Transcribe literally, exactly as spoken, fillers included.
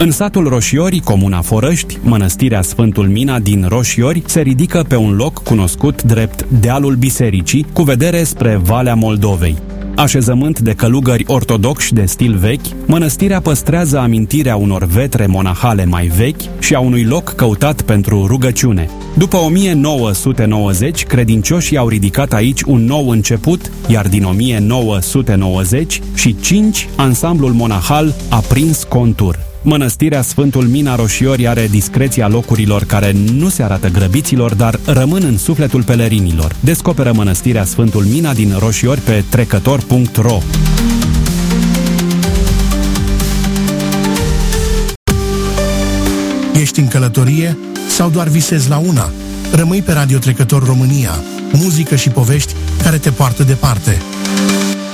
În satul Roșiori, comuna Forăști, mănăstirea Sfântul Mina din Roșiori se ridică pe un loc cunoscut drept Dealul Bisericii, cu vedere spre Valea Moldovei. Așezământ de călugări ortodoxi de stil vechi, mănăstirea păstrează amintirea unor vetre monahale mai vechi și a unui loc căutat pentru rugăciune. După o mie nouă sute nouăzeci, credincioșii au ridicat aici un nou început, iar din o mie nouă sute nouăzeci și cinci, ansamblul monahal a prins contur. Mănăstirea Sfântul Mina Roșiori are discreția locurilor care nu se arată grăbiților, dar rămân în sufletul pelerinilor. Descoperă Mănăstirea Sfântul Mina din Roșiori pe trecător punct ro. Ești în călătorie sau doar visezi la una? Rămâi pe Radio Trecător România, muzică și povești care te poartă departe.